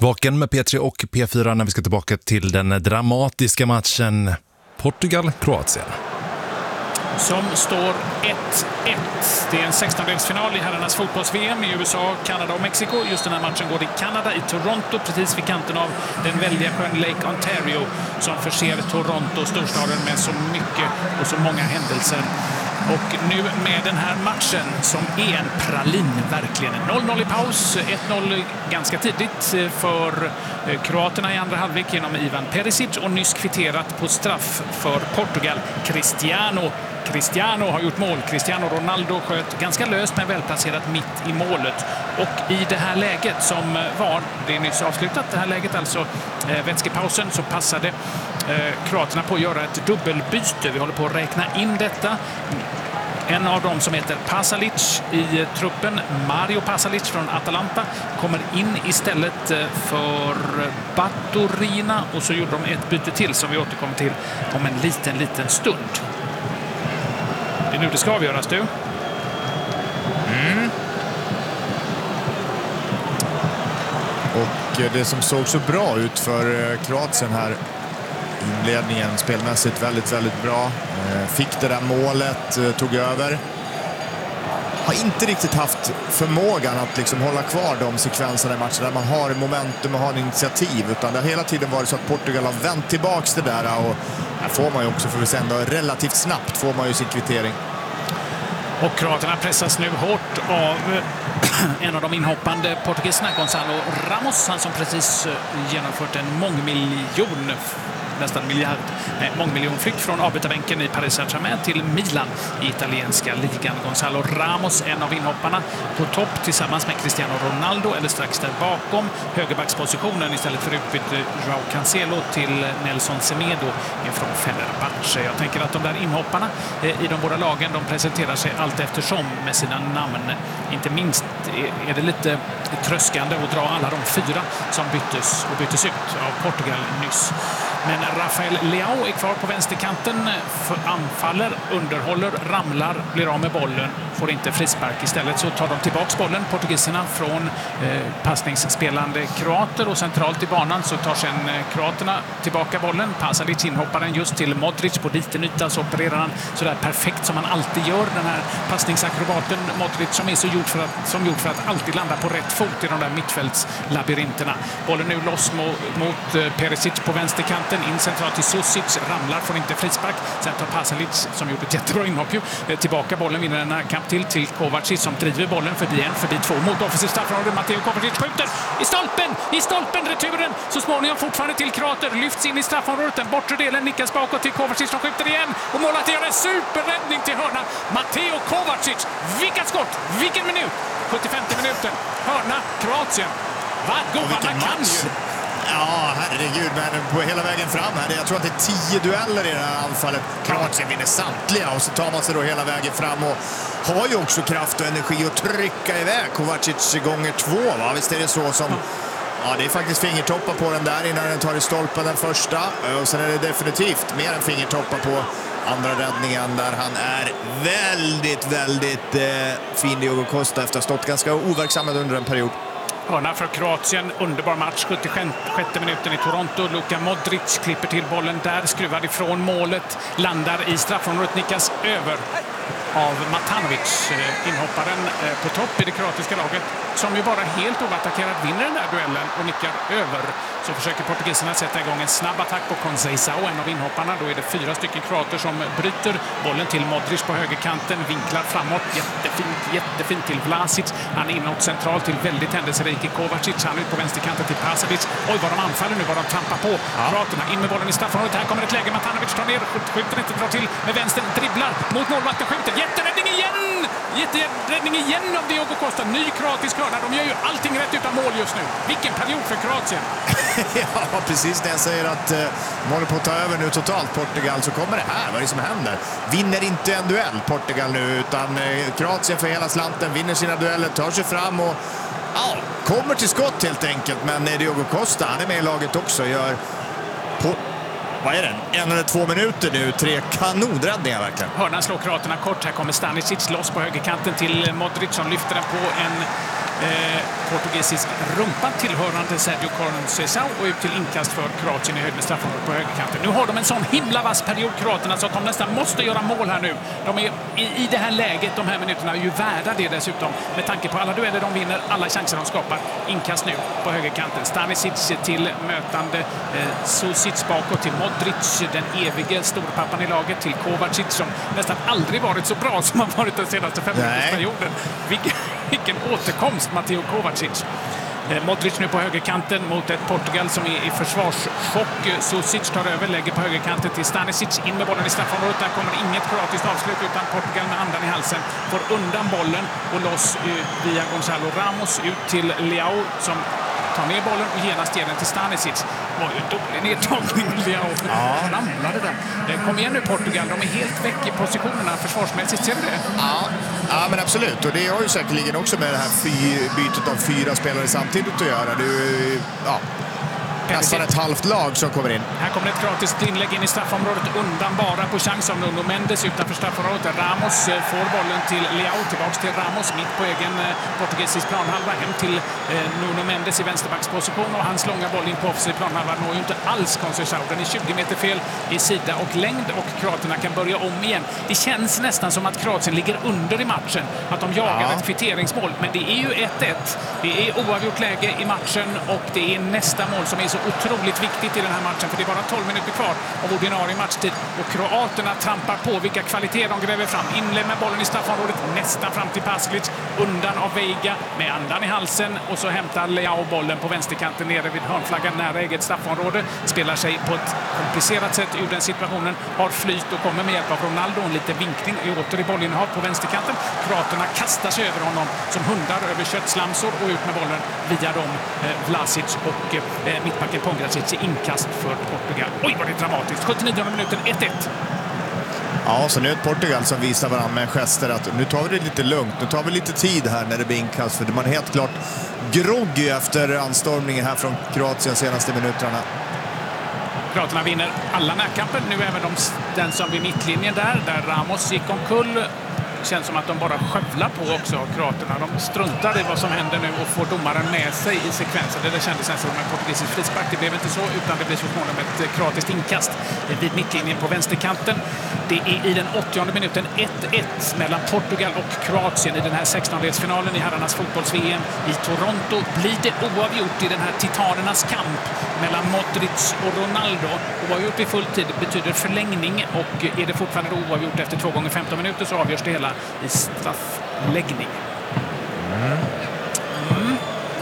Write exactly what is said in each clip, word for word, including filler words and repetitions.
Vaken med P tre och P fyra när vi ska tillbaka till den dramatiska matchen Portugal-Kroatien. Som står ett ett. Det är en sextondelsfinal i herrarnas fotbolls-V M i U S A, Kanada och Mexiko. Just den här matchen går i Kanada, i Toronto, precis vid kanten av den väldiga sjön Lake Ontario som förser Toronto, storstaden, med så mycket och så många händelser. Och nu med den här matchen som är en pralin verkligen. noll noll i paus, ett noll ganska tidigt för kroaterna i andra halvlek genom Ivan Perisic och nyss kvitterat på straff för Portugal. Cristiano Cristiano har gjort mål. Cristiano Ronaldo sköt ganska löst men välplacerat mitt i målet. Och i det här läget som var, det är nyss avslutat, det här läget alltså eh, vätskepausen, så passade eh, kroaterna på att göra ett dubbelbyte. Vi håller på att räkna in detta. En av dem som heter Pasalic i truppen, Mario Pasalic från Atalanta, kommer in istället för Baturina och så gjorde de ett byte till som vi återkommer till om en liten, liten stund. Det är nu det ska avgöras, du. Mm. Och det som såg så bra ut för Kroatien här inledningen spelmässigt väldigt, väldigt bra. Fick det där målet, tog över. Har inte riktigt haft förmågan att liksom hålla kvar de sekvenserna i matchen där man har momentum och har initiativ, utan det har hela tiden varit så att Portugal har vänt tillbaks det där, och här får man ju också, för att säga ändå, relativt snabbt får man ju sin kvittering. Och kroaterna pressas nu hårt av en av de inhoppande portugiserna, Gonzalo Ramos, han som precis genomfört en mångmiljon nästan miljard, nej, mångmiljonflykt från avbytarbänken i Paris Saint-Germain till Milan i italienska ligan. Gonzalo Ramos, en av inhopparna, på topp tillsammans med Cristiano Ronaldo, eller strax där bakom högerbackspositionen istället för utbyte Joao Cancelo till Nelson Semedo från Fenerbahce. Jag tänker att de där inhopparna eh, i de båda lagen, de presenterar sig allt eftersom med sina namn. Inte minst är det lite tröskande att dra alla de fyra som byttes och byttes ut av Portugal nyss. Men Rafael Leao är kvar på vänsterkanten, för anfaller, underhåller, ramlar, blir av med bollen, får inte frispark. Istället så tar de tillbaks bollen, portugiserna, från eh, passningsspelande kroater, och centralt i banan så tar sen eh, kroaterna tillbaka bollen. Pasalic, inhopparen, just till Modric på liten yta, så opererar han sådär perfekt som han alltid gör, den här passningsakrobaten Modric, som är så gjord för att, som gjord för att alltid landa på rätt fot i de där mittfältslabyrinterna. Bollen nu loss mot, mot eh, Perisic på vänsterkanten, in centralt till Susic, ramlar, får inte frispark. Sen tar Pasalic, som gjort ett jättebra inhopp, tillbaka bollen, vinner en närkamp till till Kovacic som driver bollen förbi en, förbi två mot offensivt straffområde. Matteo Kovacic skjuter i stolpen, i stolpen, returen så småningom fortfarande till kroater, lyfts in i straffområdet, den bortre delen nickas bakåt till Kovacic som skjuter igen, och målet gör en superräddning till hörna. Matteo Kovacic, vilka skott, vilken minut, sjuttiofemte minuten, hörna, Kroatien. Vad gubbarna kan ju. Ja, herregud, men på hela vägen fram här. Jag tror att det är tio dueller i det här anfallet. Kroatien vinner samtliga, och så tar man sig då hela vägen fram och har ju också kraft och energi att trycka iväg Kovacic gånger två, va? Visst är det så som... Ja, det är faktiskt fingertoppar på den där innan den tar i stolpen den första. Och sen är det definitivt mer än fingertoppar på andra räddningen där han är väldigt, väldigt eh, fin, Diogo Costa, efter att ha stått ganska overksam under en period. Hörna för Kroatien, underbar match, sjuttiosjätte minuten i Toronto. Luka Modric klipper till bollen där, skruvar ifrån målet, landar i straffområdet, nickas över av Matanovic, inhopparen på topp i det kroatiska laget, som ju bara helt oattackerat vinner den där duellen och nickar över. Så försöker portugiserna sätta igång en snabb attack på Conceição, en av inhopparna. Då är det fyra stycken kroater som bryter bollen till Modric på högerkanten, vinklar framåt, jättefint, jättefint till Vlasic. Han är inåt centralt till väldigt händelserik Kovacic, han ut på vänsterkanten till Pasalic. Oj, vad de anfaller nu, vad de trampar på. Ja. Kroaterna in med bollen i straffområdet. Här kommer ett läge, Matanovic tar ner, skjuter inte, drar till med vänster, dribblar mot målvakten, skjuter. Jätteräddning igen! Jätteräddning igen av Diogo Costa. Ny kroatisk hörna. De gör ju allting rätt utan mål just nu. Vilken period för Kroatien. Ja, precis när jag säger att eh, de håller på att ta över nu totalt Portugal, så kommer det här. Vad är det som händer? Vinner inte en duell Portugal nu, utan eh, Kroatien för hela slanten vinner sina dueller, tar sig fram och ja, kommer till skott helt enkelt. Men eh, Diogo Costa, han är med i laget också, gör på... Vad är den? En eller två minuter nu. Tre kanonräddningar verkligen. Hörnan slår kroaterna kort. Här kommer Stanisic loss på högerkanten till Modric som lyfter den på en Eh, portugisisk rumpa tillhörande Sergio Conceição och ut till inkast för Kroatien i höjd med straffområdet på högerkanten. Nu har de en sån himla vass period, kroaterna, så att de nästan måste göra mål här nu. De är i, i det här läget, de här minuterna, är ju värda det dessutom. Med tanke på alla dueller de vinner, alla chanser de skapar. Inkast nu på högerkanten. Stanisic till mötande eh, Susic bakåt till Modric, den evige storpappan i laget, till Kovacic som nästan aldrig varit så bra som han varit den senaste femminutersperioden. Vilken, vilken återkomst, Matteo Kovacic. Modric nu på högerkanten mot ett Portugal som är i försvarschock. Susic tar över, lägger på högerkanten till Stanisic. In med bollen i straffområdet. Där kommer inget kroatiskt avslut utan Portugal med andan i halsen får undan bollen och loss via Gonzalo Ramos ut till Leao som tar med bollen och genast ger den till Stanisic. Det var ju dålig nedtagning, Leao. Ja. Ramlade där. Kom igen nu Portugal, de är helt väck i positionerna försvarsmässigt, ser du det? Ja. Ja, men absolut. Och det har ju säkerligen också med det här fy, bytet av fyra spelare samtidigt att göra. Det är ju, ja, nästan ett halvt lag som kommer in. Här kommer ett kroatiskt inlägg in i straffområdet, undan bara på chans av Nuno Mendes utanför straffområdet. Ramos får bollen till Leao, tillbaks till Ramos mitt på egen portugisisk planhalva, hem till eh, Nuno Mendes i vänsterbacksposition och hans långa boll in på offensiv planhalva når ju inte alls Conceição. Den är tjugo meter fel i sida och längd och kroaterna kan börja om igen. Det känns nästan som att Kroatien ligger under i matchen, att de jagar ja. ett kvitteringsmål, men det är ju ett ett. Det är oavgjort läge i matchen och det är nästa mål som är så otroligt viktigt i den här matchen, för det är bara tolv minuter kvar av ordinarie matchtid och kroaterna trampar på. Vilka kvaliteter de gräver fram. Inled med bollen i straffområdet, nästan fram till Paslic, undan av Veiga med andan i halsen och så hämtar Leao bollen på vänsterkanten nere vid hörnflaggan nära eget straffområde. Spelar sig på ett komplicerat sätt ur den situationen, har flyt och kommer med hjälp av Ronaldo. En liten vinkning, är åter i bollinnehav på vänsterkanten. Kroaterna kastar sig över honom som hundar över köttslamsor och ut med bollen via dem eh, Vlasic och eh, mittbacken Pongracic i inkast för Portugal. Oj, vad det är dramatiskt. sjuttionionde minuten, ett ett. Ja, så nu är det Portugal som visar varandra med gester att nu tar vi det lite lugnt. Nu tar vi lite tid här när det blir inkast, för man är helt klart groggy efter anstormningen här från Kroatien senaste minuterna. Kroaterna vinner alla närkamper, nu även de, den som vid mittlinjen där, där Ramos gick omkull. Känns som att de bara skövlar på också, kroaterna. De struntar i vad som händer nu och får domaren med sig i sekvensen. Det kändes nästan som en portugisisk frispark. Det blev inte så, utan det blev så småningom ett kroatiskt inkast vid mittlinjen på vänsterkanten. Det är i den åttionde minuten ett ett mellan Portugal och Kroatien i den här sextondelsfinalen i herrarnas fotbolls-V M i Toronto. Blir det oavgjort i den här titanernas kamp mellan Modric och Ronaldo? Oavgjort i full tid betyder förlängning, och är det fortfarande oavgjort efter två gånger femton minuter så avgörs det hela i straffläggning. Mm. Mm.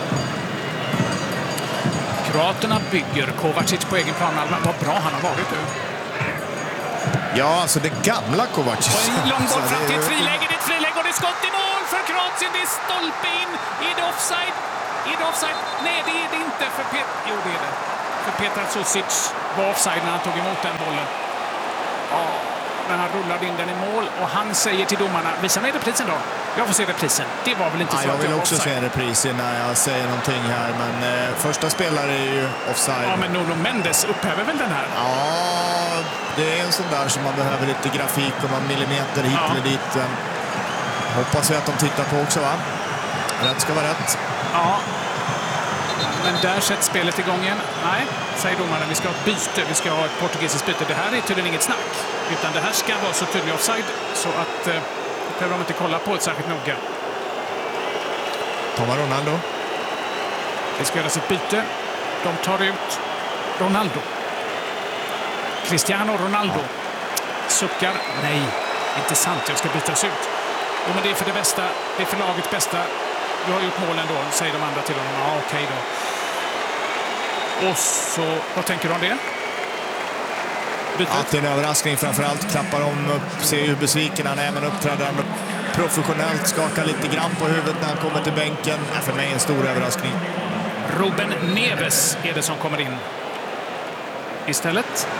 Kroaterna bygger. Kovacic på egen planhalva. Vad bra han har varit nu. Ja, alltså det gamla Kovacic. Och en lång boll fram till ett friläge. Det är ett friläge och det är skott i mål för Kroatien. Det är stolpe in. Är det offside? Är det offside? Nej, det är det inte för Petar. Jo, det är det. För Petar Susic var offside när han tog emot den bollen. Ja. Men han rullade in den i mål och han säger till domarna, visa mig reprisen då. Jag får se reprisen. Det var väl inte ja, så jag att vill jag också offside. se reprisen när jag säger någonting här, men eh, första spelare är ju offside. Ja, men Nuno Mendes upphäver väl den här? Ja, det är en sån där som man behöver lite grafik och man millimeter hit ja. eller dit. Hoppas vi att de tittar på också, va? Rätt ska vara rätt. Ja. Men där sätts spelet igång igen. Nej, säger domarna, vi ska ha ett byte. Vi ska ha ett portugisiskt byte. Det här är tydligen inget snack. Utan det här ska vara så tydlig offside så att eh, det behöver de inte kolla på ett särskilt noga. Tar man Ronaldo? Det ska göras ett byte. De tar ut Ronaldo. Cristiano Ronaldo. Suckar. Nej, inte sant. Jag ska bytas ut. Jo, men det är för det bästa. Det är för lagets bästa. Du har gjort målen då, säger de andra till honom. Ja, okej då. Och så, vad tänker du om det? Bytet. Att det är en överraskning, framförallt klappar de upp, ser hur besviken han är, men uppträder han professionellt, skakar lite grann på huvudet när han kommer till bänken. Ja, för mig en stor överraskning. Ruben Neves är det som kommer in istället.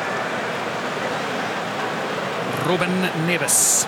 Ruben Neves.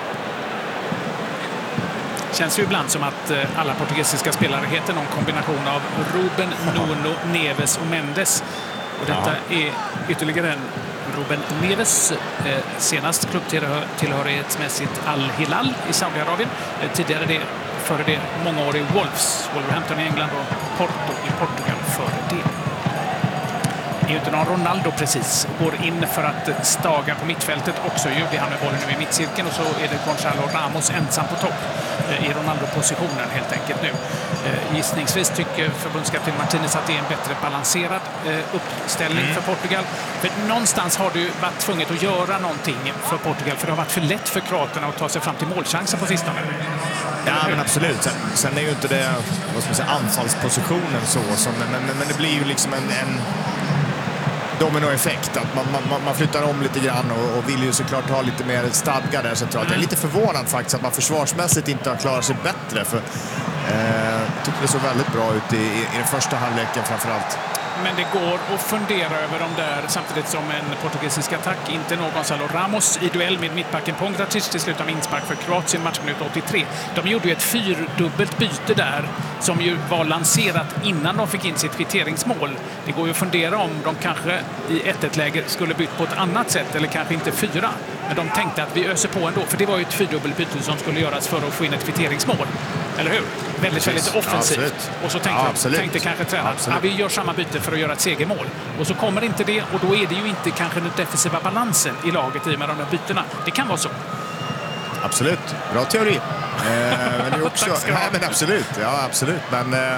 Känns ju ibland som att alla portugisiska spelare heter någon kombination av Ruben, Nuno, Neves och Mendes. Och detta ja. är ytterligare en Ruben Neves, eh, senast klubbtillhörighetsmässigt Al Hilal i Saudiarabien. Eh, tidigare det före det många år i Wolves, Wolverhampton i England och Porto i Portugal före det. Det är ju inte någon Ronaldo precis. Går in för att staga på mittfältet också. Ju, det hamnar bollen nu i mittcirkeln och så är det Gonzalo Ramos ensam på topp i Ronaldo-positionen helt enkelt nu. Gissningsvis tycker förbundskapten Martinez att det är en bättre balanserad uppställning mm. för Portugal. För någonstans har du varit tvunget att göra någonting för Portugal, för det har varit för lätt för kroaterna att ta sig fram till målchanser på sistone. Ja, men absolut. Sen, sen är ju inte det, vad ska man säga, anfallspositionen så, som, men, men, men det blir ju liksom en, en dominoeffekt, att man, man, man flyttar om lite grann och, och vill ju såklart ha lite mer stadga där centralt. Jag är lite förvånad faktiskt att man försvarsmässigt inte har klarat sig bättre, för eh, jag tycker det såg väldigt bra ut i, i, i den första halvleken framförallt. Men det går att fundera över dem där samtidigt som en portugisisk attack inte når Gonzalo Ramos i duell med mittbacken Pongracic till slut av inspark för Kroatien matchminut åttiotre. De gjorde ju ett fyrdubbelt byte där som ju var lanserat innan de fick in sitt kvitteringsmål. Det går ju att fundera om de kanske i ett ett-läge skulle bytt på ett annat sätt eller kanske inte fyra. Men de tänkte att vi öser på ändå, för det var ju ett fyrdubbelt byte som skulle göras för att få in ett kvitteringsmål. Eller hur? Väldigt, väldigt offensivt. Ja, och så tänkte, ja, de, tänkte kanske tränaren att ja, vi gör samma byte för att göra ett segermål. Och så kommer inte det, och då är det ju inte kanske den defensiva balansen i laget i med de där bytena. Det kan vara så. Absolut. Bra teori. Eh, men det är också, nej, men absolut. Ja, absolut. Men eh,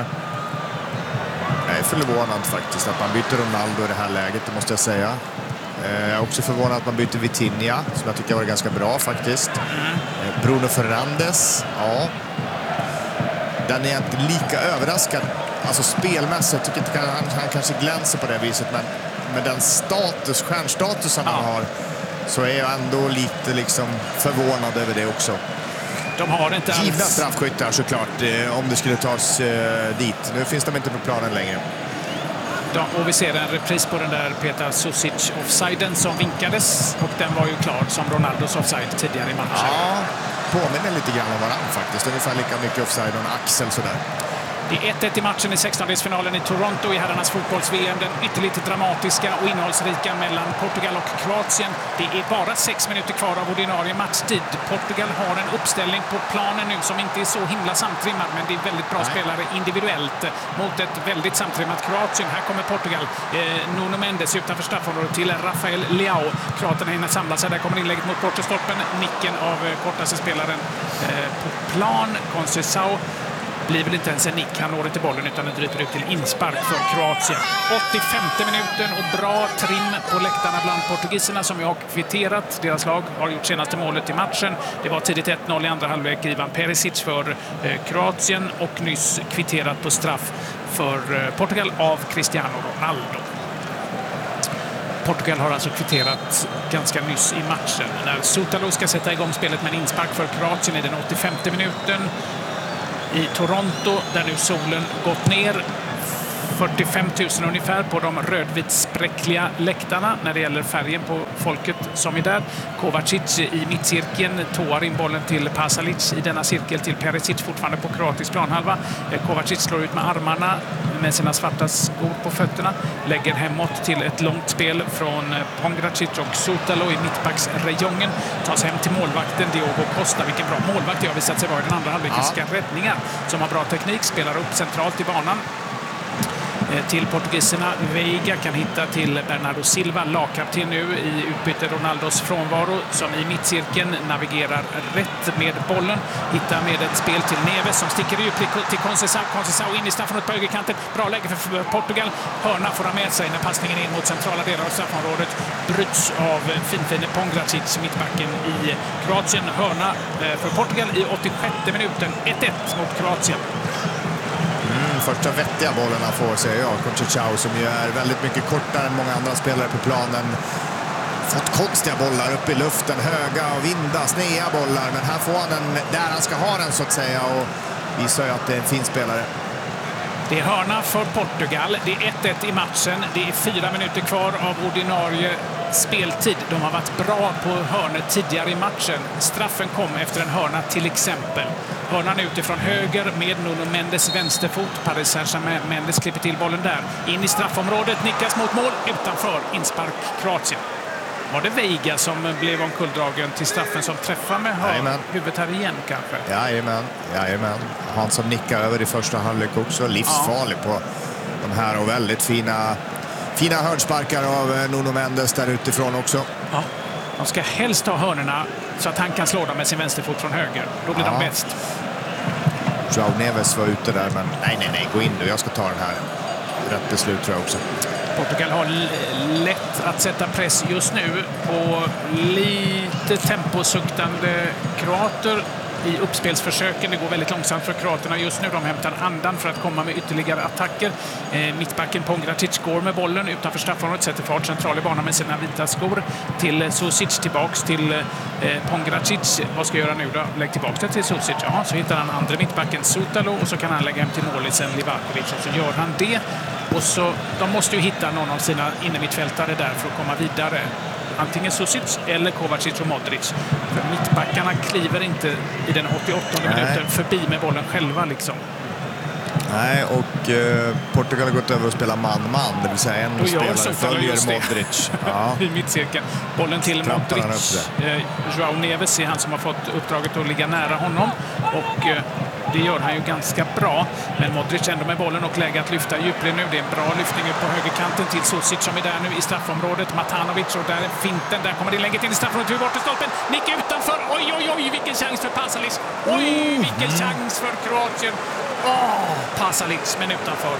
jag är förvånad faktiskt att man byter Ronaldo i det här läget, det måste jag säga. Jag är också förvånad att man byter Vitinha, som jag tycker var ganska bra faktiskt. Mm. Bruno Fernandes, ja. Den är inte lika överraskad. Alltså spelmässigt tycker inte han, han kanske glänser på det viset, men med den status, stjärnstatusen ja. han har, så är jag ändå lite liksom förvånad över det också. De har inte alls... Givna straffskyttar såklart, eh, om det skulle tas eh, dit. Nu finns de inte på planen längre. Ja, och vi ser en repris på den där Petar Susic offsiden som vinkades, och den var ju klar som Ronaldos offside tidigare i matchen. Ja, påminner lite grann om varandra faktiskt. Ungefär lika mycket offside och en axel sådär. Det är ett ett i matchen i sextondelsfinalen i Toronto i herrarnas fotbolls-V M. Den ytterligt dramatiska och innehållsrika mellan Portugal och Kroatien. Det är bara sex minuter kvar av ordinarie matchtid. Portugal har en uppställning på planen nu som inte är så himla samtrimmad, men det är väldigt bra Nej. spelare individuellt mot ett väldigt samtrimmat Kroatien. Här kommer Portugal. Eh, Nuno Mendes utanför straffområdet till Rafael Leao. Kroaterna hinner samla sig. Där kommer inlägget mot bortre stolpen. Nicken av eh, kortaste spelaren eh, på plan. Conceição blir väl inte ens en nick. Han når inte bollen utan den dryper ut till inspark för Kroatien. åttiofemte minuten och bra trim på läktarna bland portugiserna som ju har kvitterat. Deras lag har gjort senaste målet i matchen. Det var tidigt ett noll i andra halvlek. Ivan Perisic för eh, Kroatien och nyss kvitterat på straff för eh, Portugal av Cristiano Ronaldo. Portugal har alltså kvitterat ganska nyss i matchen när Soutalo ska sätta igång spelet med en inspark för Kroatien i den åttiofemte minuten. I Toronto, där nu solen gått ner. fyrtiofem tusen ungefär på de rödvitspräckliga läktarna när det gäller färgen på folket som är där. Kovacic i mittcirkeln tåar in bollen till Pasalic i denna cirkel till Perisic fortfarande på kroatisk planhalva. Kovacic slår ut med armarna med sina svarta skor på fötterna. Lägger hemåt till ett långt spel från Pongracic och Soutalo i mittbacksrejongen. Tas hem till målvakten Diogo Costa. Vilken bra målvakt det har visat sig vara i den andra halvlekens ja. räddningar. Som har bra teknik, spelar upp centralt i banan. Till portugiserna. Veiga kan hitta till Bernardo Silva, lagkapten nu i utbyte Ronaldos frånvaro, som i mittcirkeln navigerar rätt med bollen. Hittar med ett spel till Neves som sticker ut till Conceição. Conceição in i straffområdet på högerkanten. Bra läge för Portugal. Hörna får ha med sig när passningen in mot centrala delar av straffområdet. Bryts av finfine Pongracic, mittbacken i Kroatien. Hörna för Portugal i åttiosjätte minuten. ett ett mot Kroatien. Första vettiga bollen han får, säger jag. Conceição, som ju är väldigt mycket kortare än många andra spelare på planen. Fått konstiga bollar upp i luften, höga och vinda, snea bollar. Men här får han den där han ska ha den så att säga, och visar ju att det är en fin spelare. Det är hörna för Portugal. Det är ett ett i matchen. Det är fyra minuter kvar av ordinarie speltid. De har varit bra på hörnor tidigare i matchen. Straffen kom efter en hörna till exempel. Hörnan utifrån höger med Nuno Mendes vänsterfot. Paris Saint-Germain. Mendes klipper till bollen där. In i straffområdet, nickas mot mål. Utanför, inspark Kroatien. Var det Veiga som blev omkulldragen till straffen som träffar med hör- huvudet här igen kanske? Jajamän, jajamän. Han som nickar över i första halvlek också. Livsfarlig ja. på de här och väldigt fina, fina hörnsparkar av Nuno Mendes där utifrån också. Ja. De ska helst ha hörnerna så att han kan slå dem med sin vänsterfot från höger. Då blir ja. de bäst. João Neves var ute där, men nej, nej, nej, gå in nu. Jag ska ta den här. Rätt beslut tror jag också. Portugal har lätt att sätta press just nu på lite temposuktande kroater i uppspelsförsöken. Det går väldigt långsamt för kroaterna just nu. De hämtar andan för att komma med ytterligare attacker. Eh, mittbacken Pongracic går med bollen utanför straffområdet, sätter fart central i banan med sina vita skor till Susic, tillbaks till eh, Pongracic. Vad ska jag göra nu då? Lägg tillbaks det till Susic. Ja, så hittar han andra mittbacken Sutalo och så kan han lägga hem till målisen Livakovic och så gör han det. Och så, de måste ju hitta någon av sina innermittfältare där för att komma vidare. Antingen Susic eller Kovacic och Modric. För mittbackarna kliver inte i den åttioåttonde minuten förbi med bollen själva liksom. Nej, och eh, Portugal har gått över och spelar man-man. Det vill säga en spelare följer Modric. Ja. I mittcirkeln. Bollen till Trampar Modric. Eh, João Neves är han som har fått uppdraget att ligga nära honom. Och eh, det gör han ju ganska bra. Men Modric ändå med bollen och läge att lyfta djupled nu. Det är en bra lyftning ut på högerkanten till Susic som är där nu i straffområdet. Matanovic och där är finten. Där kommer det läget in i straffområdet. Hur bort i stolpen. Nick utanför. Oj, oj, oj. Vilken chans för Pasalic. Oj, vilken chans för Kroatien. Åh, Pasalic, men utanför.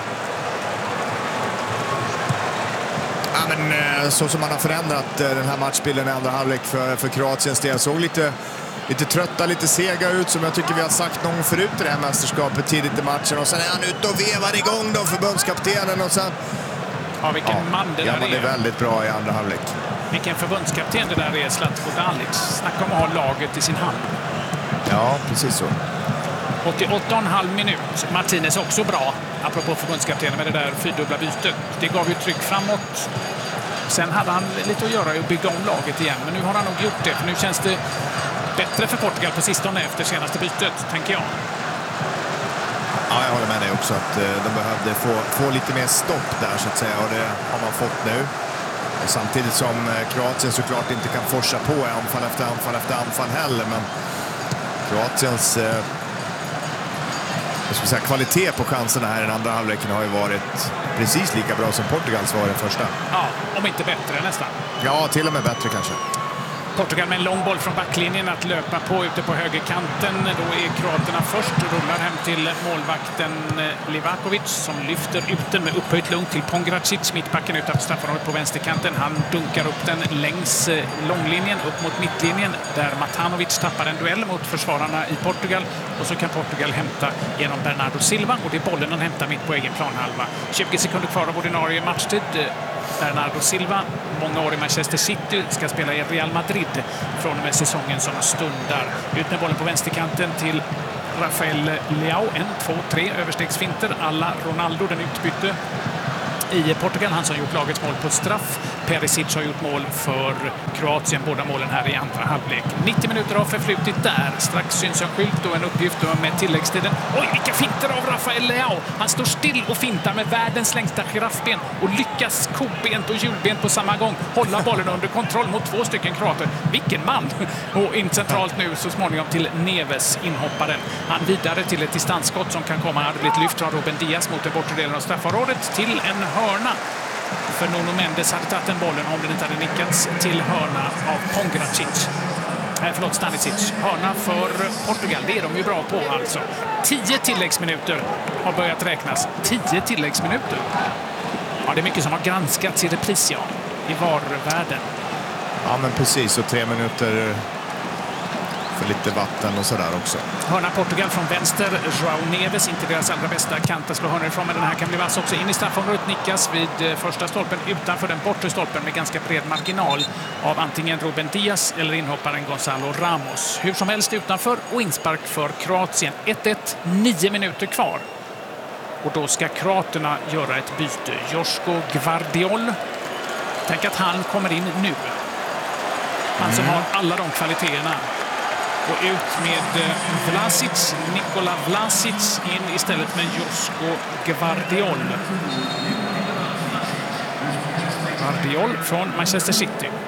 Ja, men så som man har förändrat den här matchbilden i andra halvlek för, för Kroatiens del. Såg lite... Lite trötta, lite sega ut som jag tycker vi har sagt någon gång förut i det här mästerskapet tidigt i matchen. Och sen är han ute och vevar igång då förbundskaptenen och sen... Ja, vilken ja, man det ja, där men det är väldigt bra i andra halvlek. Vilken förbundskapten det där är, Zlatko Dalic. Snacka om att ha laget i sin hand. Ja, precis så. åttioåtta och en halv minut. Martinez också bra, apropå förbundskaptenen med det där fyrdubbla bytet. Det gav ju tryck framåt. Sen hade han lite att göra i att bygga om laget igen. Men nu har han nog gjort det, för nu känns det bättre för Portugal på sistone efter senaste bytet, tänker jag. Ja, jag håller med dig också att eh, de behövde få, få lite mer stopp där så att säga, och det har man fått nu. Och samtidigt som eh, Kroatien såklart inte kan forsa på i anfall efter anfall efter anfall heller, men Kroatiens eh, jag ska säga, kvalitet på chanserna här i den andra halvleken har ju varit precis lika bra som Portugals var i första. Ja, om inte bättre nästan. Ja, till och med bättre kanske. Portugal med en lång boll från backlinjen att löpa på ute på högerkanten. Då är kroaterna först och rullar hem till målvakten Livakovic som lyfter ut den med upphöjt lugnt till Pongracic, mittbacken utanför straffområdet på vänsterkanten. Han dunkar upp den längs långlinjen upp mot mittlinjen där Matanovic tappar en duell mot försvararna i Portugal. Och så kan Portugal hämta genom Bernardo Silva och det är bollen han hämtar mitt på egen planhalva. tjugo sekunder kvar av ordinarie matchtid. Bernardo Silva, många år i Manchester City, ska spela i Real Madrid från och med säsongen som stundar. Ut med bollen på vänsterkanten till Rafael Leao. En, två, tre överstegsfinter alla Ronaldo, den utbytte i Portugal. Han som gjort lagets mål på straff. Perisic har gjort mål för Kroatien, båda målen här i andra halvlek. nittio minuter har förflutit där. Strax syns en skylt och en uppgift med tilläggstiden. Oj, vilka finter av Rafael Leao! Han står still och fintar med världens längsta giraffben och lyckas kobent och hjulbent på samma gång hålla bollen under kontroll mot två stycken kroater. Vilken man! Och in centralt nu så småningom till Neves, inhopparen. Han vidare till ett distansskott som kan komma. Han hade blivit lyft från Ruben Diaz mot den bortre delen av straffområdet till en hörna. För Nuno Mendes hade tagit den bollen om den inte hade nickats till hörna av Pongracic. Nej, förlåt, Stanisic. Hörna för Portugal, det är de ju bra på alltså. Tio tilläggsminuter har börjat räknas. Tio tilläggsminuter. Ja, det är mycket som har granskats i repris, ja. I varvärlden. Ja, men precis. Och tre minuter för lite vatten och sådär också. Hörna Portugal från vänster. João Neves, inte deras allra bästa kant att slå hörnor ifrån, men den här kan bli vass också. In i straffområdet, nickas vid första stolpen utanför den bortre stolpen med ganska bred marginal av antingen Ruben Diaz eller inhopparen Gonzalo Ramos. Hur som helst utanför och inspark för Kroatien. ett ett, nio minuter kvar. Och då ska kroaterna göra ett byte. Joško Gvardiol. Tänk att han kommer in nu. Han som har alla de kvaliteterna. Och ut med Vlasic, Nikola Vlasic in istället med Joško Gvardiol. Gvardiol från Manchester City.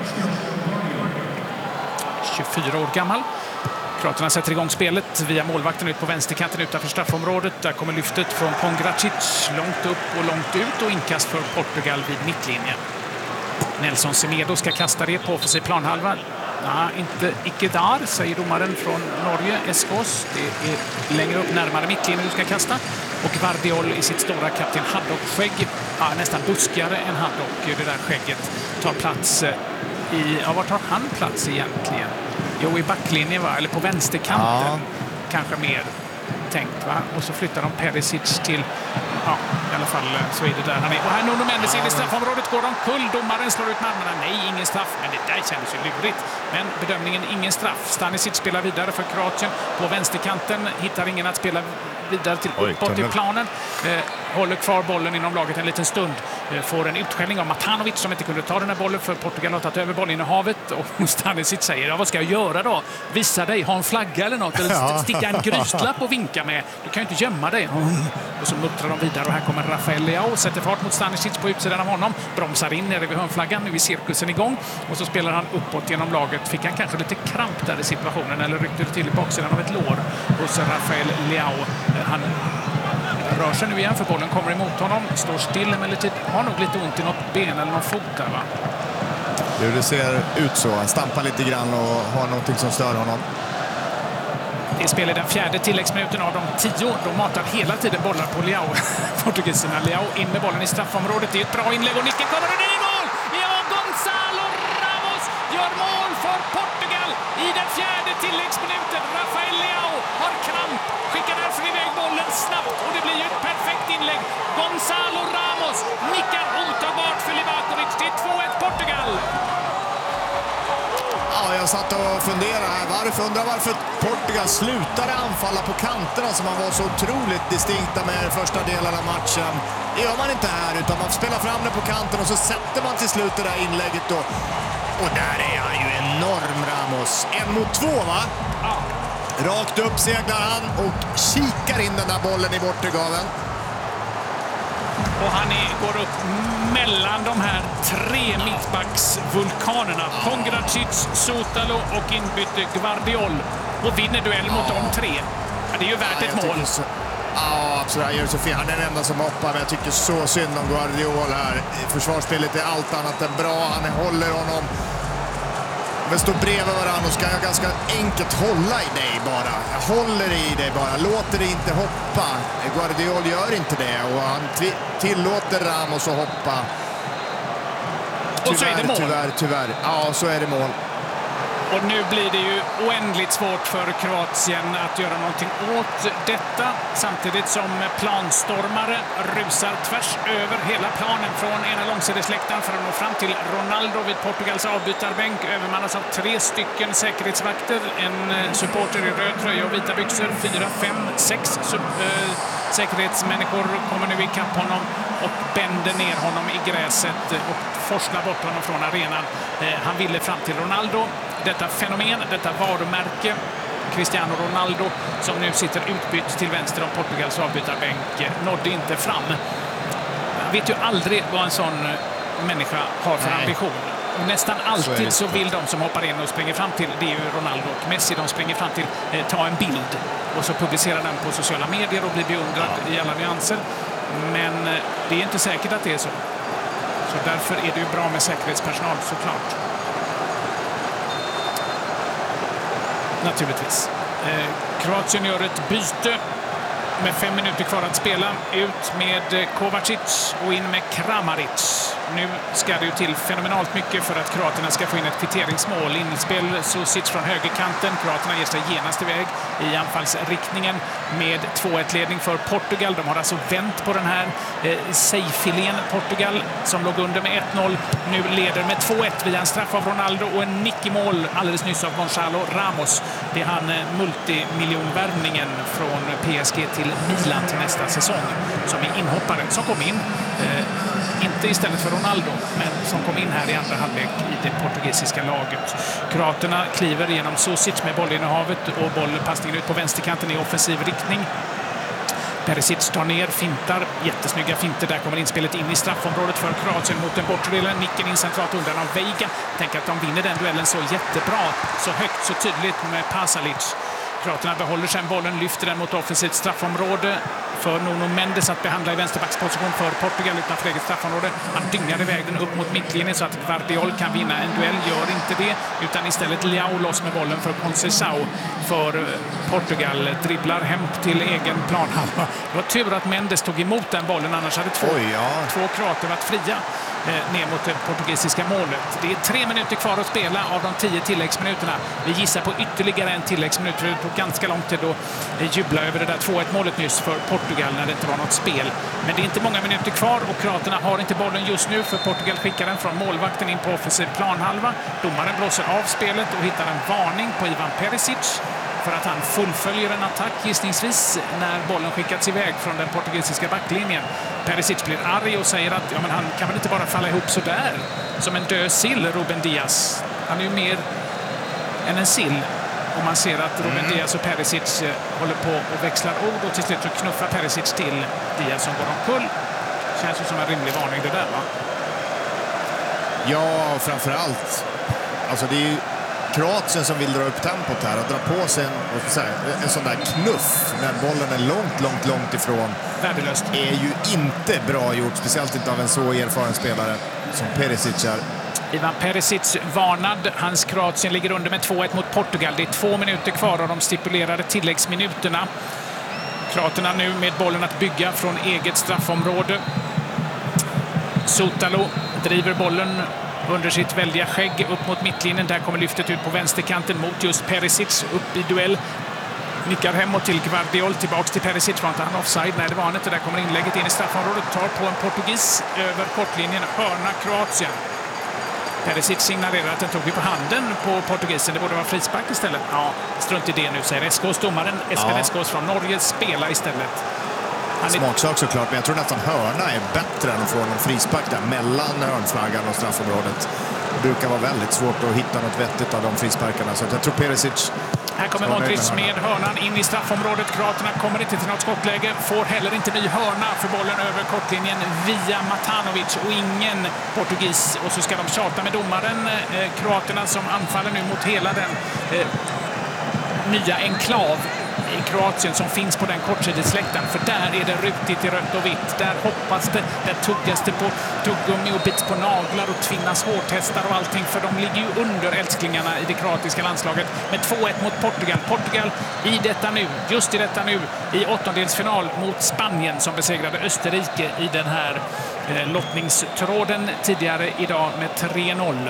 tjugofyra år gammal. Kroaterna sätter igång spelet via målvakten ut på vänsterkanten utanför straffområdet. Där kommer lyftet från Pongracic långt upp och långt ut och inkast för Portugal vid mittlinjen. Nelson Semedo ska kasta det på offensiv planhalva. Ja, inte icke där, säger domaren från Norge, Eskås. Det är längre upp närmare mittlinjen du ska kasta. Och Guardiol i sitt stora kapten Haddock-skägg, ja, nästan buskigare än Haddock. Det där skägget tar plats i... Ja, var tar han plats egentligen? Jo, i backlinjen, va? Eller på vänsterkanten. Ja. Kanske mer tänkt, va? Och så flyttar de Perisic till... Ja, i alla fall så är det där han är. Och här Nuno Mendes in i straffområdet, går de kull. Domaren slår ut med armarna. Nej, ingen straff. Men det där kändes ju lurigt. Men bedömningen ingen straff. Stanisic spelar vidare för Kroatien. På vänsterkanten hittar ingen att spela vidare till uppåt i planen. Eh, håller kvar bollen inom laget en liten stund. Eh, får en utskällning av Matanovic som inte kunde ta den här bollen för Portugal har tagit över bollinnehavet. Och Stanisic säger, ja, vad ska jag göra då? Visa dig, ha en flagga eller något. Eller ja. Sticka en gryslapp och vinka med. Du kan ju inte gömma dig. Och så muttrar de vidare och här kommer Rafael Leao. Sätter fart mot Stanisic på utsidan av honom. Bromsar in nere vid hörnflaggan. Nu är cirkusen igång. Och så spelar han uppåt genom laget. Fick han kanske lite kramp där i situationen. Eller ryckte det till i baksidan av ett lår. Och så Rafael Leao. Han rör sig nu igen för bollen kommer emot honom. Står still emellertid. Har nog lite ont i något ben eller någon fot där, va? Jo, det ser ut så. Han stampar lite grann och har någonting som stör honom. Det spelar den fjärde tilläggsminuten av de tio. De matar hela tiden bollar på Leao. Portugiserna. Leao in med bollen i straffområdet. Det är ett bra inlägg och nicken kommer och det är mål! Ja, Gonzalo Ramos gör mål för Portugal i den fjärde tilläggsminuten. Rafael Leao har kramp. Skickar därför iväg bollen snabbt och det blir ju ett perfekt inlägg. Gonzalo Ramos nickar otagbart för Livakovic. Det är två ett Portugal. Ja, jag satt och funderade här. Varför undrar varför Portugal slutade anfalla på kanterna som man var så otroligt distinkta med första delen av matchen. Det gör man inte här utan man spelar fram det på kanten och så sätter man till slut det där inlägget då. Och där är han ju enorm, Ramos. En mot två, va? Ja. Rakt upp seglar han och kikar in den där bollen i bortegaven. Och han är, går upp mellan de här tre mittbacksvulkanerna. Pongracic, Sotalo och inbytte Guardiol. Och vinner duell mot de tre. Ja, det är ju värt ja, ett mål. Så, ja, absolut. Han gör så fel. Han är den enda som hoppar. Men jag tycker så synd om Guardiol här. Försvarsspelet är allt annat än bra. Han håller honom. Men står bredvid varandra och ska jag ganska enkelt hålla i dig bara. Jag håller i dig bara. Låter det inte hoppa. Guardiol gör inte det. Och han tillåter Ramos att hoppa. Tyvärr, och så är det mål. Tyvärr, tyvärr. Ja, så är det mål. Och nu blir det ju oändligt svårt för Kroatien att göra någonting åt detta. Samtidigt som planstormare rusar tvärs över hela planen från ena långsidesläktaren för att nå fram till Ronaldo vid Portugals avbytarbänk. Övermannas av tre stycken säkerhetsvakter. En supporter i röd tröja och vita byxor. Fyra, fem, sex äh, säkerhetsmänniskor kommer nu ikapp honom och bänder ner honom i gräset och forslar bort honom från arenan. Eh, han ville fram till Ronaldo. Detta fenomen, detta varumärke, Cristiano Ronaldo, som nu sitter utbytt till vänster om Portugals avbytarbänk, nådde inte fram. Man vet ju aldrig vad en sån människa har för Nej. ambition. Och nästan alltid så, så vill de som hoppar in och springer fram till, det är ju Ronaldo och Messi, de springer fram till, eh, ta en bild och så publicerar den på sociala medier och blir beundrad ja. i alla nyanser. Men eh, det är inte säkert att det är så. Så därför är det ju bra med säkerhetspersonal, såklart. Naturligtvis. Eh, Kroatien gör ett byte med fem minuter kvar att spela. Ut med Kovacic och in med Kramaric. Nu ska det ju till fenomenalt mycket för att kroaterna ska få in ett kvitteringsmål. Inspel Susic från högerkanten. Kroaterna ger sig genast iväg i anfallsriktningen med två ett-ledning för Portugal. De har alltså vänt på den här eh, sejfilén Portugal som låg under med ett noll. Nu leder med två ett via en straff av Ronaldo och en nick i mål alldeles nyss av Gonzalo Ramos. Det är han eh, multimiljonvärvningen från P S G till Milan till nästa säsong som är inhopparen som kom in. Eh, inte istället för Ronaldo, men som kom in här i andra halvlek i det portugisiska laget. Kroaterna kliver genom Susic med bollinnehavet och bollpassningen ut på vänsterkanten i offensiv riktning. Perisic tar ner, fintar, jättesnygga finter. Där kommer inspelet in i straffområdet för Kroatien mot den bortre delen. Nicken in centralt undan av Veiga. Tänker att de vinner den duellen så jättebra, så högt, så tydligt med Pasalic. Kroaterna behåller sen bollen, lyfter den mot offensivt straffområde för Nuno Mendes att behandla i vänsterbacksposition för Portugal utanför eget straffområde. Han dyngar iväg den upp mot mittlinjen så att Guardiol kan vinna en duell, gör inte det, utan istället Leao loss med bollen för Conceição för Portugal. Dribblar hem till egen planhalva. Det var tur att Mendes tog emot den bollen, annars hade två, Oj, ja. två kroater varit fria ner mot det portugisiska målet. Det är tre minuter kvar att spela av de tio tilläggsminuterna. Vi gissar på ytterligare en tilläggsminut, för det tog ganska lång tid att jubla över det där två ett målet nyss för Portugal när det inte var något spel. Men det är inte många minuter kvar och kroaterna har inte bollen just nu, för Portugal skickar den från målvakten in på offensiv planhalva. Domaren blåser av spelet och hittar en varning på Ivan Perisic för att han fullföljer en attack gissningsvis när bollen skickats iväg från den portugisiska backlinjen. Perisic blir arg och säger att ja, men han kan väl inte bara falla ihop så där som en död sill, Ruben Dias. Han är ju mer än en sill. Och man ser att Ruben mm. Dias och Perisic håller på och växlar ord, och till slut så knuffar Perisic till Dias som går omkull. Känns ju som en rimlig varning det där, va? Ja, framförallt. Alltså det är ju Kroatien som vill dra upp tempot här och dra på sig en, vad ska jag säga, en sån där knuff när bollen är långt, långt, långt ifrån. Värdelöst. Är ju inte bra gjort, speciellt inte av en så erfaren spelare som Perisic är. Ivan Perisic varnad. Hans Kroatien ligger under med två ett mot Portugal. Det är två minuter kvar av de stipulerade tilläggsminuterna. Kroaterna nu med bollen att bygga från eget straffområde. Sotalo driver bollen under sitt väldiga skägg upp mot mittlinjen. Där kommer lyftet ut på vänsterkanten mot just Perisic. Upp i duell. Nickar hemåt till Guardiol. Tillbaks till Perisic. Var inte han offside? Nej, det var han inte. Där kommer inlägget in i straffområdet. Tar på en portugis över kortlinjen. Hörna Kroatien. Perisic signalerar att den tog på handen på portugisen. Det borde vara frispark istället. Ja, strunt i det nu, säger S K:s domaren. Espen ja. S K:s från Norge spelar istället. Han är... Smaksak såklart, men jag tror nästan hörna är bättre än att få en frispark där mellan hörnflaggan och straffområdet. Det brukar vara väldigt svårt att hitta något vettigt av de frisparkarna, så jag tror Perisic... Här kommer Modric med hörnan in i straffområdet. Kroaterna kommer inte till något skottläge. Får heller inte ny hörna för bollen över kortlinjen via Matanovic och ingen portugis. Och så ska de tjata med domaren. Eh, Kroaterna som anfaller nu mot hela den eh, nya enklav i Kroatien som finns på den kortsidesläktaren. För där är det rutigt i rött och vitt. Där hoppas det, där tuggas det på tuggummi och bits på naglar och tvinnas hårtestar och allting. För de ligger ju under älsklingarna i det kroatiska landslaget med två ett mot Portugal. Portugal i detta nu, just i detta nu, i åttondelsfinal mot Spanien som besegrade Österrike i den här eh, lottningstråden tidigare idag med tre noll.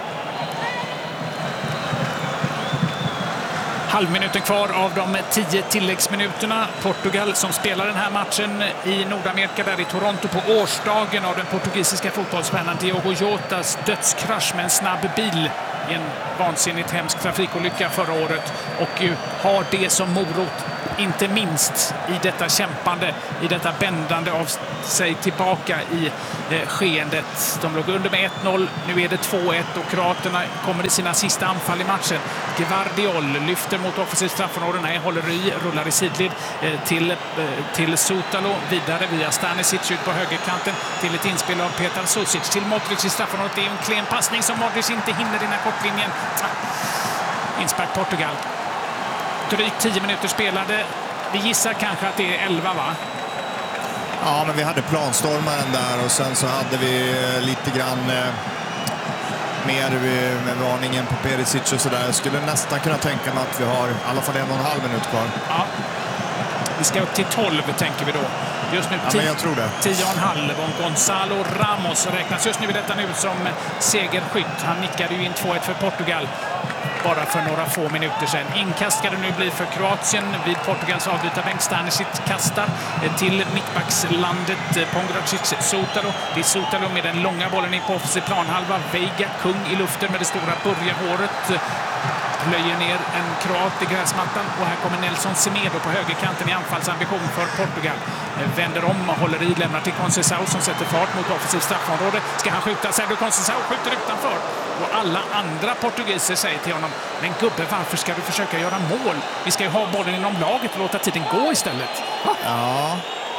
Halvminuten kvar av de tio tilläggsminuterna. Portugal som spelar den här matchen i Nordamerika, där i Toronto på årsdagen av den portugisiska fotbollsstjärnan Diogo Jotas dödskrasch med en snabb bil i en vansinnigt hemsk trafikolycka förra året, och har det som morot, inte minst i detta kämpande, i detta bändande av sig tillbaka i eh, skeendet. De låg under med ett noll, nu är det två ett och kroaterna kommer i sina sista anfall i matchen. Guardiol lyfter mot offensivt straffområde, nej, håller i, rullar i sidled eh, till, eh, till Sotalo, vidare via Stanisic ut på högerkanten till ett inspel av Petar Susic till Modric i straffområdet. Det är en klen passning som Modric inte hinner i den här kortlinjen. Ah. Inspark Portugal. Drygt tio minuter spelade. Vi gissar kanske att det är elva, va? Ja, men vi hade planstormaren där och sen så hade vi lite grann eh, mer med varningen på Perisic och sådär. Jag skulle nästan kunna tänka mig att vi har i alla fall en och en halv minut kvar. Ja. Vi ska upp till tolv, tänker vi då. Just nu ja, men jag tror det. tio och en halv. Och Gonzalo Ramos räknas just nu i detta nu som segerskytt. Han nickade ju in två ett för Portugal bara för några få minuter sedan. Inkast ska det nu bli för Kroatien vid Portugals avbytarbänk. Stanisic kastar till mittbackslandet Pongracic Sotalo. Det är Sotalo med den långa bollen in på offensiv planhalva. Veiga kung i luften med det stora börjehåret. plöjer ner en kroat i gräsmattan och här kommer Nelson Semedo på högerkanten i anfallsambition för Portugal. Vänder om och håller i, lämnar till Conceição som sätter fart mot offensiv straffområde. Ska han skjuta? Sergio Conceição skjuter utanför. Och alla andra portugiser säger till honom: men gubbe, varför ska du försöka göra mål? Vi ska ju ha bollen inom laget och låta tiden gå istället. Ja.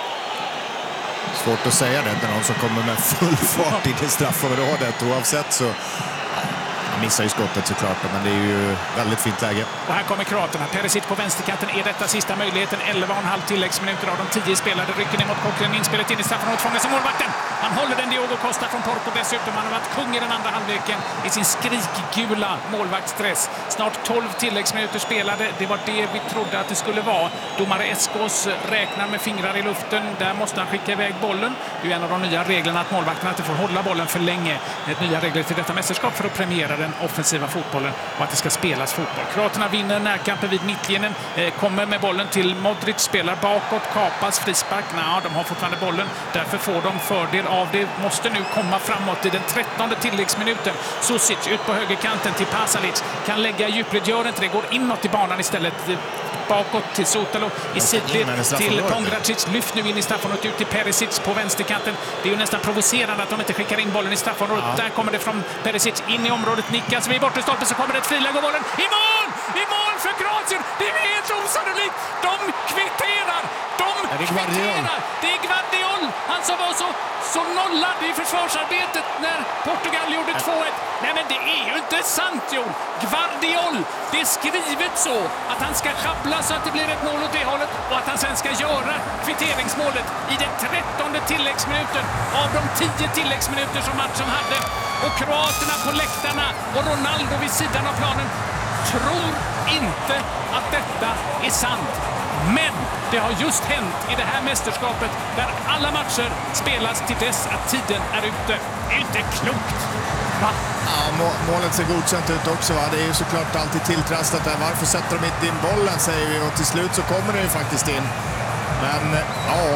Svårt att säga det när någon som kommer med full fart in i straffområdet. Oavsett så... Han missar ju skottet såklart, men det är ju väldigt fint läge. Och här kommer kroaterna. Perisic på vänsterkanten. Är detta sista möjligheten? elva och en halv tilläggsminuter av de tio spelade. Rycker ner mot Coquelin. Inspelet in i straffområdet. Fångas av målvakten. Han håller den. Diogo Costa från Porto dessutom. Han har varit kung i den andra halvleken i sin skrikgula målvaktsstress. Snart tolv tilläggsminuter spelade. Det var det vi trodde att det skulle vara. Domare Eskos räknar med fingrar i luften. Där måste han skicka iväg bollen. Det är en av de nya reglerna att målvakterna inte får hålla bollen för länge. Ett nya regler till detta mästerskap för att premiera den offensiva fotbollen och att det ska spelas fotboll. Kroaterna vinner närkampen vid mittlinjen, eh, kommer med bollen till Modric, spelar bakåt, kapas, frispark. Nej, de har fortfarande bollen, därför får de fördel av det. Måste nu komma framåt i den trettonde tilläggsminuten. Susic ut på högerkanten till Pasalic, kan lägga djupled, gör inte det, går inåt i banan istället. Bakåt till Sotalo, i sidled till Pongracic, lyft nu in i straffområdet, ut till Perisic på vänsterkanten. Det är ju nästan provocerande att de inte skickar in bollen i straffområdet. Ja. Där kommer det från Perisic in i området, nickas vid bortre stolpen, så kommer det ett friläge och bollen i mål! I mål för Kroatien! Det är helt osannolikt! De kvitterar! De ja, det kvitterar! Det är Gvardiol! Han som var så, så nollad i försvarsarbetet när Portugal gjorde två ett. Nej, men det är ju inte sant, Jon! Gvardiol! Det är skrivet så att han ska schabbla så att det blir ett mål åt det hållet och att han sen ska göra kvitteringsmålet i den trettonde tilläggsminuten av de tio tilläggsminuter som matchen hade. Och kroaterna på läktarna och Ronaldo vid sidan av planen tror inte att detta är sant. Men det har just hänt i det här mästerskapet där alla matcher spelas till dess att tiden är ute. Det är inte klokt. Va? Ja, målet ser godkänt ut också. Va? Det är ju såklart alltid tilltrastat där. Varför sätter de inte in bollen, säger vi. Och till slut så kommer det ju faktiskt in. Men, ja...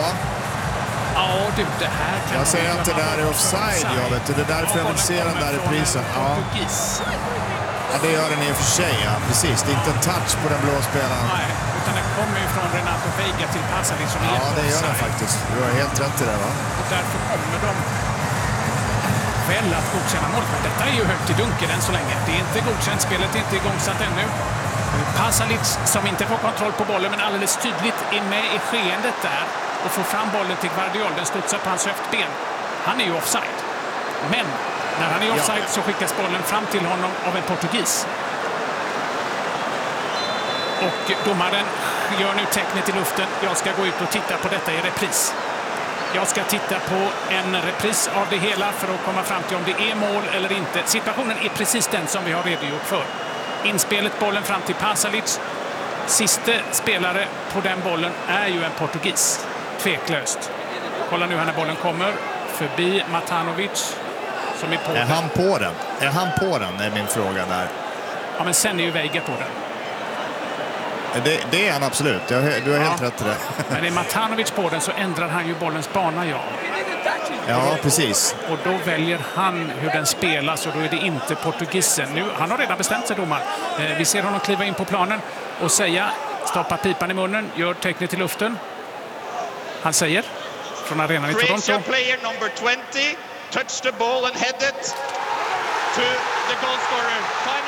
Ja, du, det här kan... Jag säger att det där är offside, jag vet. Det är därför jag vill se den där reprisen. Ja. Ja, det gör den i och för sig, ja. Precis. Det är inte en touch på den blå spelaren. Nej, utan den kommer ju från Renato Veiga till Pasalic som är ja, det gör den faktiskt. Du har helt rätt i det, va? Och därför kommer de väl att godkänna mål. Men detta är ju högt i dunkel än så länge. Det är inte godkänt. Spelet är inte igångsatt ännu. Pasalic som inte får kontroll på bollen men alldeles tydligt är med i skeendet där och får fram bollen till Gvardiol. Den studsar på hans höftben. Han är ju offside. Men när han är offside ja. så skickas bollen fram till honom av en portugis. Och domaren gör nu tecknet i luften. Jag ska gå ut och titta på detta i repris. Jag ska titta på en repris av det hela för att komma fram till om det är mål eller inte. Situationen är precis den som vi har redogjort för. Inspelet, bollen fram till Pasalic. Sista spelare på den bollen är ju en portugis. Tveklöst. Kolla nu här när bollen kommer. Förbi Matanovic. Som är på är den. han på den? Är han på den är min fråga där. Ja, men sen är ju Veiga på den. Det, det är han absolut. Jag, du har ja. helt rätt i det. Men är Matanovic på den så ändrar han ju bollens bana, ja. Ja, precis. Och då väljer han hur den spelas och då är det inte portugisen. Nu, han har redan bestämt sig, domaren. Eh, vi ser honom kliva in på planen och säga, stoppa pipan i munnen, gör tecknet i luften. Han säger från arenan i Toronto. Croatia player number twenty touched the ball and headed to the goal scorer. Final